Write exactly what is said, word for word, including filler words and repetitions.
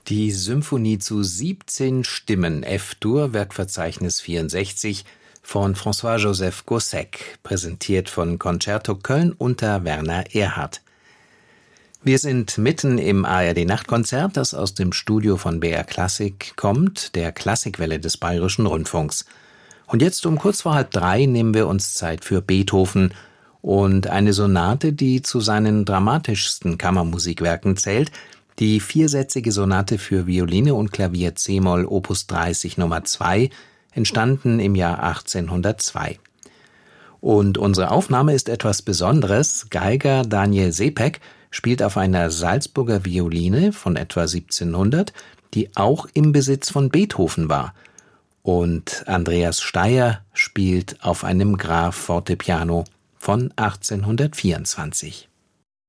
Die Symphonie zu siebzehn Stimmen F-Dur, Werkverzeichnis vierundsechzig von François-Joseph Gossec, präsentiert von Concerto Köln unter Werner Erhardt. Wir sind mitten im A R D-Nachtkonzert, das aus dem Studio von B R Klassik kommt, der Klassikwelle des Bayerischen Rundfunks. Und jetzt um kurz vor halb drei nehmen wir uns Zeit für Beethoven und eine Sonate, die zu seinen dramatischsten Kammermusikwerken zählt, die viersätzige Sonate für Violine und Klavier c-Moll Opus dreißig Nummer zwei, entstanden im Jahr achtzehnhundertzwei. Und unsere Aufnahme ist etwas Besonderes. Geiger Daniel Sepek spielt auf einer Salzburger Violine von etwa siebzehnhundert, die auch im Besitz von Beethoven war. Und Andreas Steier spielt auf einem Graf Fortepiano von achtzehnhundertvierundzwanzig.